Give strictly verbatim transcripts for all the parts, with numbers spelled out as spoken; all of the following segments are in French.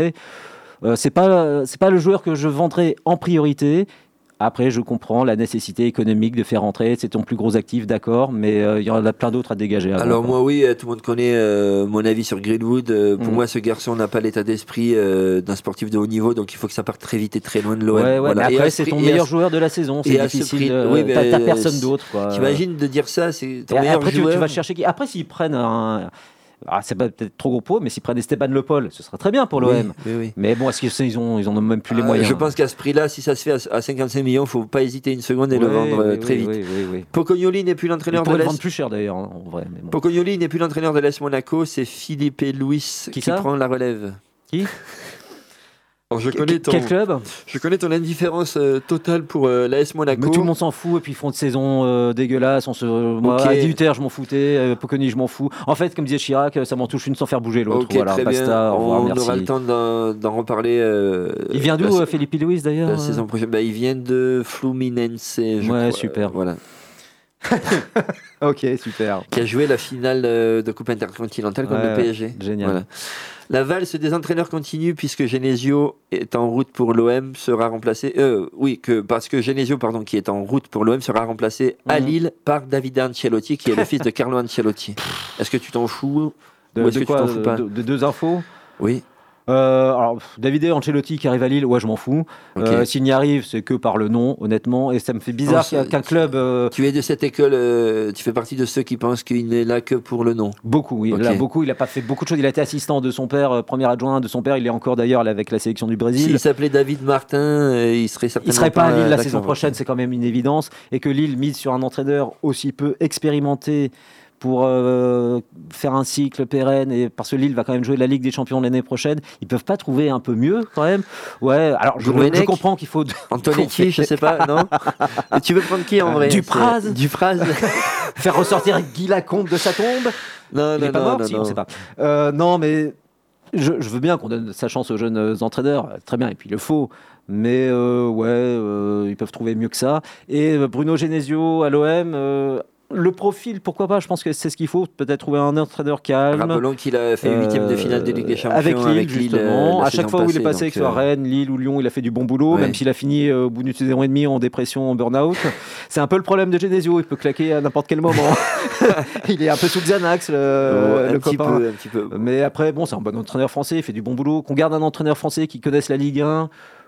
Euh, c'est pas c'est pas le joueur que je vendrais en priorité. Après, je comprends la nécessité économique de faire rentrer, c'est ton plus gros actif, d'accord, mais il euh, y en a plein d'autres à dégager. Avant, Alors quoi. moi, oui, tout le monde connaît euh, mon avis sur Greenwood. Euh, pour mmh. moi, ce garçon n'a pas l'état d'esprit euh, d'un sportif de haut niveau, donc il faut que ça parte très vite et très loin de l'O M. Ouais, ouais, voilà. Mais après, c'est ton meilleur joueur de la saison, c'est difficile. Euh, oui, t'as, t'as personne d'autre. T'imagines de dire ça, c'est ton et meilleur après, joueur. Tu, tu vas chercher qui. Après, s'ils prennent un... Ah, c'est peut-être trop gros pour eux, mais s'ils prennent Esteban Le Paul, ce serait très bien pour l'O M. Oui, oui, oui. Mais bon, est-ce qu'ils ont, ils ont même plus les moyens? euh, Je pense qu'à ce prix-là, si ça se fait à cinquante-cinq millions, il ne faut pas hésiter une seconde et oui, le vendre oui, très oui, vite. Oui, oui, oui. Pocognoli n'est plus l'entraîneur de l'A S. Il pourrait le vendre plus cher d'ailleurs, en vrai. Mais bon. Pocognoli n'est plus l'entraîneur de l'A S Monaco, c'est Philippe Luis qui, qui prend la relève. Qui Alors, je connais ton, Quel club? Je connais ton indifférence euh, totale pour euh, l'A S Monaco. Mais tout le monde s'en fout, et puis ils font de saison euh, dégueulasse. On se... Moi, okay. À dix-huit heures, je m'en foutais. Euh, Pocconi, je m'en fous. En fait, comme disait Chirac, ça m'en touche une sans faire bouger l'autre. Okay, voilà, très basta, bien. Au revoir, on merci. aura le temps d'en, d'en reparler. Euh, il vient d'où, la, Philippe Luis, d'ailleurs La saison prochaine. Bah, il vient de Fluminense, je ouais, crois. super. Euh, voilà. Ok, super. Qui a joué la finale de Coupe intercontinentale contre ouais, le P S G. Génial. Voilà. La valse des entraîneurs continue puisque Genesio est en route pour l'O M sera remplacé. Euh, oui, que parce que Genesio, pardon, qui est en route pour l'O M sera remplacé mmh. à Lille par Davide Ancelotti, qui est le fils de Carlo Ancelotti. Est-ce que tu t'en fous de, ou est-ce de que quoi, tu t'en fous pas de, de deux infos. Oui. Euh, alors, Davide Ancelotti qui arrive à Lille, ouais, je m'en fous. Okay. Euh, s'il n'y arrive, c'est que par le nom, honnêtement. Et ça me fait bizarre non, qu'un club. Euh... Tu es de cette école, euh, tu fais partie de ceux qui pensent qu'il n'est là que pour le nom. Beaucoup, oui. Okay. Là, beaucoup. Il n'a pas fait beaucoup de choses. Il a été assistant de son père, euh, premier adjoint de son père. Il est encore d'ailleurs avec la sélection du Brésil. S'il s'appelait David Martin, euh, il serait certainement. Il serait pas, pas à Lille la d'accord. saison prochaine, c'est quand même une évidence. Et que Lille mise sur un entraîneur aussi peu expérimenté pour euh, faire un cycle pérenne, et parce que Lille va quand même jouer la Ligue des Champions l'année prochaine, ils peuvent pas trouver un peu mieux quand même. Ouais, alors je, je comprends qu'il faut... Antonetti, je sais pas, non. Tu veux prendre qui en vrai? Dupraz. Dupraz. Faire ressortir Guy Lacombe de sa tombe. Non, il non, est pas non, mort, non, si, non. on sait pas. Euh, non, mais je, je veux bien qu'on donne sa chance aux jeunes entraîneurs, très bien, et puis il le faut. Mais euh, ouais, euh, ils peuvent trouver mieux que ça. Et Bruno Genesio à l'O M... Euh, le profil, pourquoi pas? Je pense que c'est ce qu'il faut. Peut-être trouver un entraîneur calme. Rappelons qu'il a fait huitième euh, de finale de Ligue des Champions avec Lille, avec Lille justement. Euh, à chaque fois où il est passé, que ce soit euh... Rennes, Lille ou Lyon, il a fait du bon boulot, ouais. Même s'il a fini euh, au bout d'une saison et demie en dépression, en burn-out. C'est un peu le problème de Genesio. Il peut claquer à n'importe quel moment. Il est un peu sous le Xanax, le, ouais, le un copain. Petit peu, un petit peu. Mais après, bon, c'est un bon entraîneur français. Il fait du bon boulot. Qu'on garde un entraîneur français qui connaisse la Ligue un.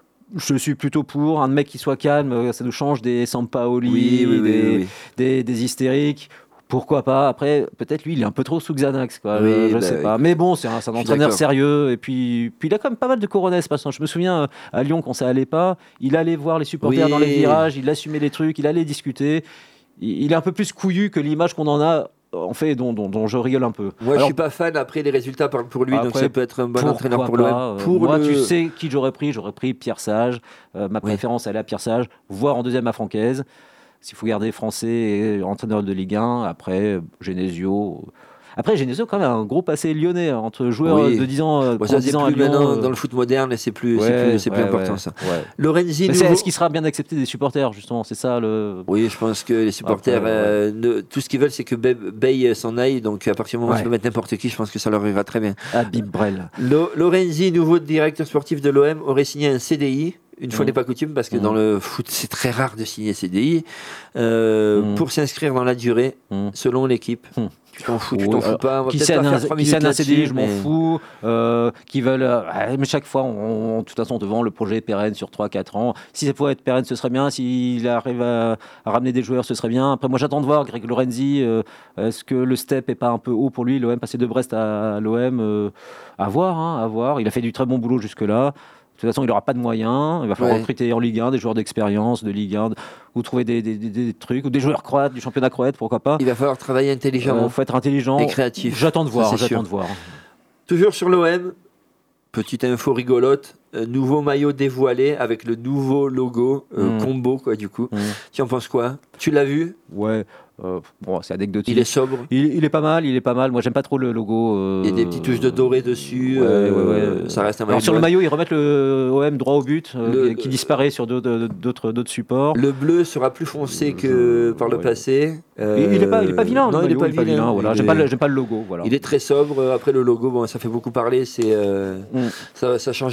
Je suis plutôt pour un mec qui soit calme. Ça nous change des Sampaoli, oui, oui, des, oui, oui. Des, des hystériques. Pourquoi pas? Après, peut-être lui, il est un peu trop sous Xanax, quoi. Oui, je bah, sais oui. pas. Mais bon, c'est un, c'est un entraîneur sérieux. Et puis, puis, il a quand même pas mal de coronesses. Parce que je me souviens, à Lyon, quand ça allait pas, il allait voir les supporters oui. dans les virages, il assumait les trucs, il allait discuter. Il, il est un peu plus couillu que l'image qu'on en a. En fait, dont, dont, dont je rigole un peu. Moi, Alors, je suis pas fan. Après, les résultats parlent pour lui, après, donc ça peut être un bon entraîneur pour l'O M. Pour moi, le... tu sais qui j'aurais pris? J'aurais pris Pierre Sage. Euh, ma préférence, ouais. Elle est à Pierre Sage, voire en deuxième à Francaise. S'il faut garder français et entraîneur de Ligue un, après Genesio. Après, Genesio, quand même, un gros passé lyonnais entre joueurs oui. de dix ans, bon, ça, dix ans plus à Lyon. Maintenant, dans le foot moderne, et c'est plus, ouais, c'est plus, c'est ouais, plus important ouais, ça. Ouais. Lorenzi, mais nouveau... est-ce qu'il sera bien accepté des supporters, justement? C'est ça le. Oui, je pense que les supporters, après, euh, ouais. ne, tout ce qu'ils veulent, c'est que Bay s'en aille. Donc, à partir du moment où ouais. tu peux mettre n'importe qui, je pense que ça leur ira très bien. Habib Brel. Lo- Lorenzi, nouveau directeur sportif de l'O M, aurait signé un C D I. Une fois mmh. n'est pas coutume, parce que mmh. dans le foot, c'est très rare de signer C D I, euh, mmh. pour s'inscrire dans la durée, mmh. selon l'équipe. Mmh. Tu t'en fous, tu t'en fous pas. On va qui signe un, un C D I, je m'en mais... fous. Euh, qui veulent, euh, mais chaque fois, on, on, de toute façon, devant le projet pérenne sur trois à quatre ans. Si ça pouvait être pérenne, ce serait bien. S'il arrive à, à ramener des joueurs, ce serait bien. Après, moi, j'attends de voir Greg Lorenzi. Euh, est-ce que le step est pas un peu haut pour lui? L'O M passer de Brest à, à l'O M, euh, à voir, hein, à voir. Il a fait du très bon boulot jusque-là. De toute façon, il n'aura pas de moyens. Il va falloir ouais. recruter en Ligue un des joueurs d'expérience, de Ligue un, ou trouver des, des, des, des trucs, ou des joueurs croates, du championnat croate, pourquoi pas. Il va falloir travailler intelligemment. Il euh, faut être intelligent. Et créatif. J'attends de voir, Ça, j'attends sûr. de voir. Toujours sur l'O M, petite info rigolote. euh, nouveau maillot dévoilé avec le nouveau logo euh, Mm. combo, quoi, du coup. Mm. Tu en penses quoi? Tu l'as vu? Ouais, euh, bon, c'est anecdotique. Il est sobre. Il, il est pas mal, il est pas mal. Moi, j'aime pas trop le logo. euh, Il y a des petites touches de doré dessus. Ouais, euh, ouais, ouais. Ça reste un maillot. Alors sur de le l'O M. maillot, ils remettent le O M droit au but, euh, Le- qui, qui disparaît sur d'autres, d'autres, d'autres supports. Le bleu sera plus foncé que Je- par le ouais. passé. Et il est pas, il est pas vilain. Non, le il est maillot, pas il est pas vilain. vilain. Voilà. Il J'aime est- pas, le, j'aime pas le logo. Voilà. Il est très sobre. Après le logo, bon, ça fait beaucoup parler. C'est, euh, Mm. ça, ça change